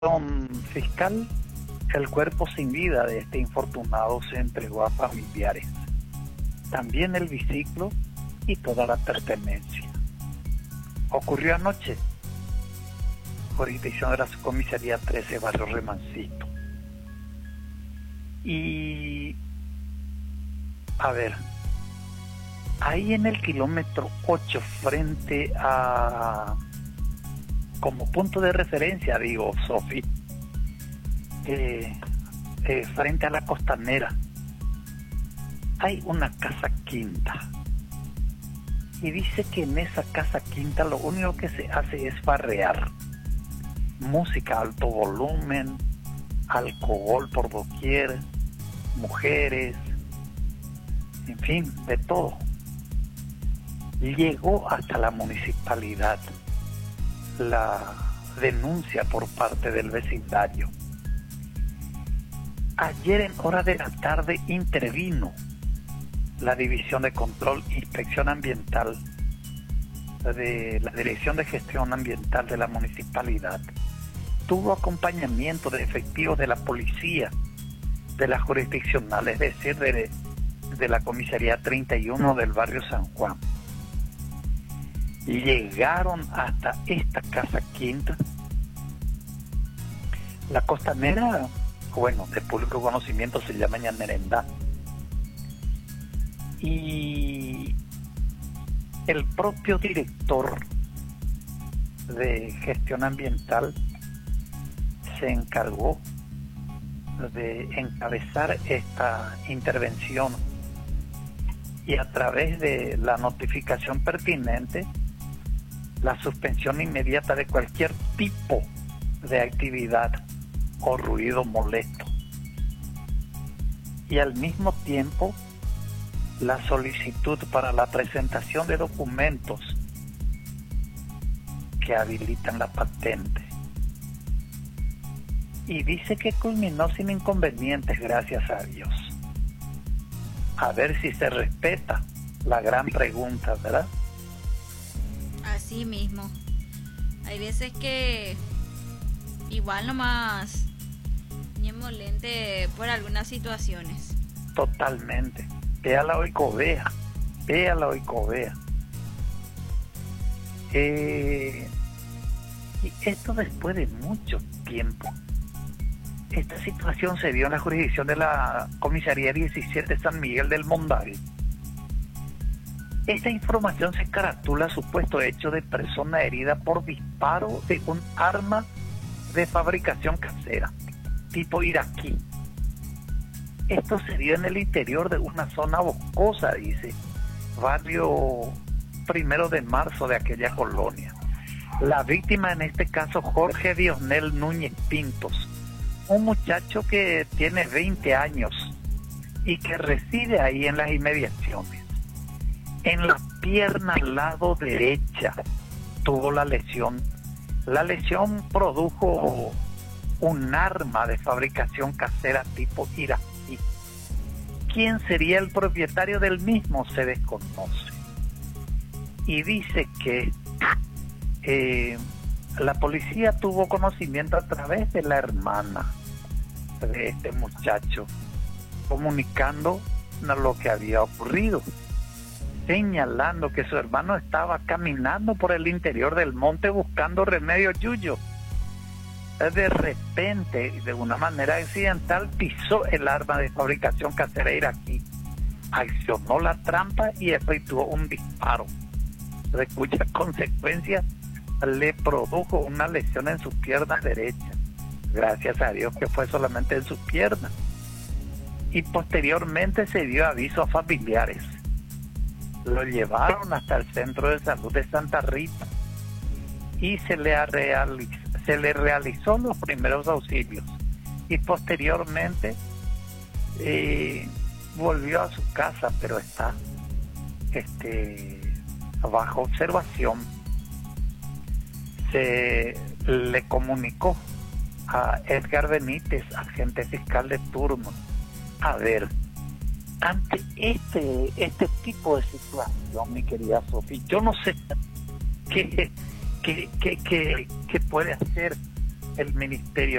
fiscal, el cuerpo sin vida de este infortunado se entregó a familiares, también el biciclo y toda la pertenencia. Ocurrió anoche, jurisdicción de la subcomisaría 13, barrio Remancito. Y, a ver, ahí en el kilómetro 8, frente a, como punto de referencia, digo, Sofi, frente a la Costanera, hay una casa quinta. Y dice que en esa casa quinta lo único que se hace es farrear. Música a alto volumen, alcohol por doquier, mujeres, en fin, de todo. Llegó hasta la municipalidad la denuncia por parte del vecindario. Ayer en hora de la tarde intervino la División de Control e Inspección Ambiental de la Dirección de Gestión Ambiental de la municipalidad. Tuvo acompañamiento de efectivos de la policía, de la jurisdiccional, es decir, de la comisaría 31 del barrio San Juan. Llegaron hasta esta casa quinta. La Costanera, bueno, de público conocimiento, se llama Ñanerendá. Y el propio director de gestión ambiental se encargó de encabezar esta intervención y a través de la notificación pertinente, la suspensión inmediata de cualquier tipo de actividad o ruido molesto. Y al mismo tiempo, la solicitud para la presentación de documentos que habilitan la patente. Y dice que culminó sin inconvenientes, gracias a Dios. A ver si se respeta la gran pregunta, ¿verdad? Así mismo. Hay veces que igual nomás es molente por algunas situaciones. Totalmente. Véala hoy, cobea. Véala hoy, cobea. Y esto después de mucho tiempo. Esta situación se dio en la jurisdicción de la comisaría 17 San Miguel del Mondavi. Esta información se caratula supuesto hecho de persona herida por disparo de un arma de fabricación casera, tipo iraquí. Esto se dio en el interior de una zona boscosa, dice, barrio 1 de marzo de aquella colonia. La víctima en este caso, Jorge Dionel Núñez Pintos, un muchacho que tiene 20 años y que reside ahí en las inmediaciones. En la pierna al lado derecha tuvo la lesión. La lesión produjo un arma de fabricación casera tipo iraquí. ¿Quién sería el propietario del mismo? Se desconoce. Y dice que la policía tuvo conocimiento a través de la hermana de este muchacho, comunicando lo que había ocurrido, señalando que su hermano estaba caminando por el interior del monte buscando remedio yuyo. De repente, de una manera accidental, pisó el arma de fabricación casera iraquí, accionó la trampa y efectuó un disparo, de cuya consecuencia le produjo una lesión en su pierna derecha. Gracias a Dios que fue solamente en su pierna. Y posteriormente se dio aviso a familiares. Lo llevaron hasta el centro de salud de Santa Rita y se le realizó los primeros auxilios y posteriormente volvió a su casa, pero está bajo observación. Se le comunicó a Edgar Benítez, agente fiscal de turno. A ver, ante este tipo de situación, mi querida Sofía, yo no sé qué puede hacer el Ministerio